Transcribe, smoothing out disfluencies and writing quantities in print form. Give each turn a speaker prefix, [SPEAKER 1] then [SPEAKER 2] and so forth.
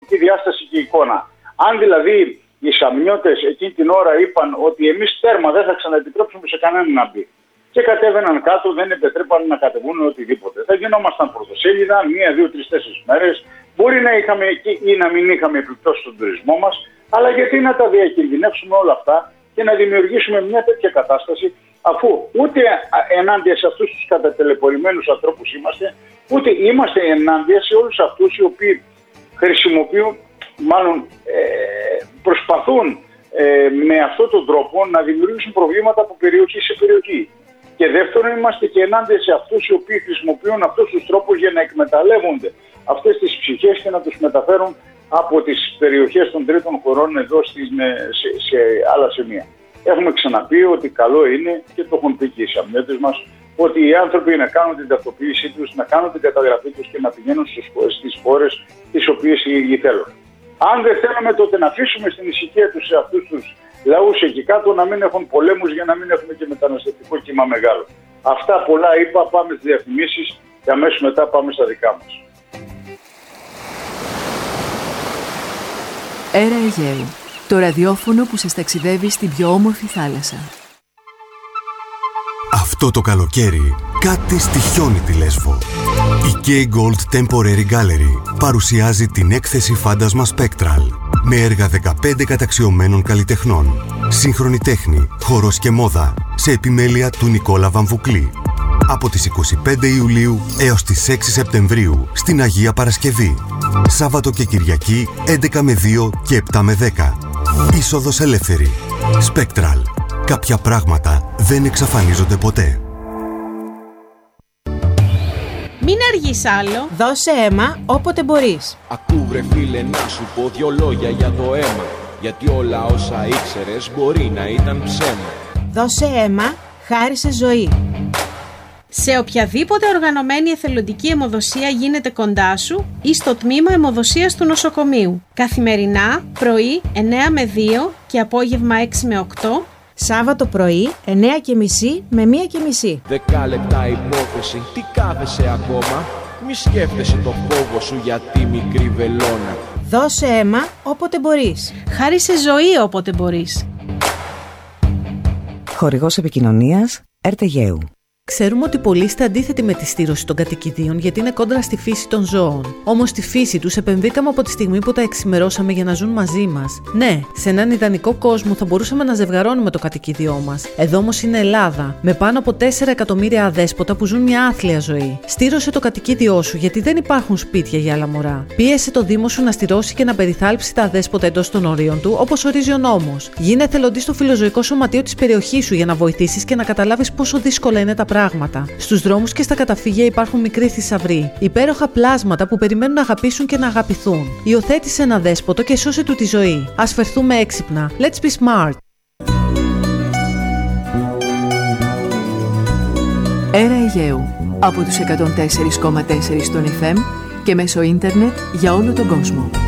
[SPEAKER 1] πολιτική διάσταση και εικόνα. Αν δηλαδή οι Σαμνιώτες εκείνη την ώρα είπαν ότι εμείς τέρμα δεν θα ξαναεπιτρέψουμε σε κανέναν να μπει, και κατέβαιναν κάτω, δεν επιτρέπαν να κατεβούν οτιδήποτε, θα γινόμασταν πρωτοσέλιδα 1, 2, 3, 4 μέρες. Μπορεί να είχαμε ή να μην είχαμε επιπτώσει στον τουρισμό μας, αλλά γιατί να τα διακινδυνεύσουμε όλα αυτά και να δημιουργήσουμε μια τέτοια κατάσταση, αφού ούτε ενάντια σε αυτούς τους κατατελεπορημένους ανθρώπους είμαστε, ούτε είμαστε ενάντια σε όλους αυτούς οι οποίοι χρησιμοποιούν, μάλλον προσπαθούν με αυτόν τον τρόπο να δημιουργήσουν προβλήματα από περιοχή σε περιοχή. Και δεύτερον, είμαστε και ενάντια σε αυτούς οι οποίοι χρησιμοποιούν αυτούς τους τρόπους για να εκμεταλλεύονται αυτές τις ψυχές και να τους μεταφέρουν από τις περιοχές των τρίτων χωρών εδώ σε άλλα σημεία. Έχουμε ξαναπεί ότι καλό είναι, και το έχουν πει και οι Σαμνιώτες μας, ότι οι άνθρωποι να κάνουν την ταυτοποίησή τους, να κάνουν την καταγραφή τους και να πηγαίνουν στις χώρες τις οποίες οι ίδιοι θέλουν. Αν δεν θέλουμε, τότε να αφήσουμε στην ησυχία τους σε αυτούς τους λαούς εκεί κάτω να μην έχουν πολέμους, για να μην έχουμε και μεταναστευτικό κύμα μεγάλο. Αυτά πολλά είπα, πάμε στις διαφημίσεις και αμέσως μετά πάμε στα δικά μας.
[SPEAKER 2] Έρα Αιγαίου, το ραδιόφωνο που σας ταξιδεύει στην πιο όμορφη θάλασσα.
[SPEAKER 3] Αυτό το καλοκαίρι κάτι στοιχιώνει τη Λέσβο. Η K-Gold Temporary Gallery παρουσιάζει την έκθεση Φάντασμα Spectral με έργα 15 καταξιωμένων καλλιτεχνών, σύγχρονη τέχνη, χορός και μόδα, σε επιμέλεια του Νικόλα Βαμβουκλή. Από τις 25 Ιουλίου έως τις 6 Σεπτεμβρίου στην Αγία Παρασκευή. Σάββατο και Κυριακή 11 με 2 και 7 με 10. Είσοδος ελεύθερη. Spectral. Κάποια πράγματα δεν εξαφανίζονται ποτέ.
[SPEAKER 4] Μην αργείς άλλο.
[SPEAKER 5] Δώσε αίμα όποτε μπορείς.
[SPEAKER 6] Ακού βρε φίλε να σου πω 2 λόγια για το αίμα. Γιατί όλα όσα ήξερες μπορεί να ήταν ψέμα.
[SPEAKER 5] Δώσε αίμα, χάρισε ζωή.
[SPEAKER 4] Σε οποιαδήποτε οργανωμένη εθελοντική αιμοδοσία γίνεται κοντά σου ή στο τμήμα αιμοδοσίας του νοσοκομείου. Καθημερινά, πρωί 9 με 2 και απόγευμα 6 με 8.
[SPEAKER 5] Σάββατο πρωί 9:30 με 1:30.
[SPEAKER 6] 10 λεπτά υπόθεση, τι κάθεσαι ακόμα? Μη σκέφτεσαι το φόβο σου για τη μικρή βελόνα.
[SPEAKER 5] Δώσε αίμα όποτε μπορείς.
[SPEAKER 4] Χάρισε ζωή όποτε μπορείς.
[SPEAKER 7] Χορηγός επικοινωνίας ΕΡΤ Αιγαίου.
[SPEAKER 8] Ξέρουμε ότι πολλοί είστε αντίθετοι με τη στήρωση των κατοικιδίων γιατί είναι κόντρα στη φύση των ζώων. Όμως στη φύση τους επενδύκαμε από τη στιγμή που τα εξημερώσαμε για να ζουν μαζί μας. Ναι, σε έναν ιδανικό κόσμο θα μπορούσαμε να ζευγαρώνουμε το κατοικίδιό μας. Εδώ όμως είναι Ελλάδα, με πάνω από 4 εκατομμύρια αδέσποτα που ζουν μια άθλια ζωή. Στήρωσε το κατοικίδιό σου γιατί δεν υπάρχουν σπίτια για άλλα μωρά. Πίεσε το Δήμο σου να στηρώσει και να περιθάλψει τα αδέσποτα εντός των ορίων του, όπως ορίζει ο νόμος. Γίνε εθελοντής στο φιλοζωικό σωματείο της περιοχής σου για να βοηθήσεις και να καταλάβεις πόσο δύσκολα είναι τα πράγματα. Στους δρόμους και στα καταφύγια υπάρχουν μικροί θησαυροί, υπέροχα πλάσματα που περιμένουν να αγαπήσουν και να αγαπηθούν. Υιοθέτησε ένα δέσποτο και σώσε του τη ζωή. Ας φερθούμε έξυπνα. Let's be smart.
[SPEAKER 2] Έρα Αιγαίου, από τους 104,4 στον FM και μέσω ίντερνετ για όλο τον κόσμο.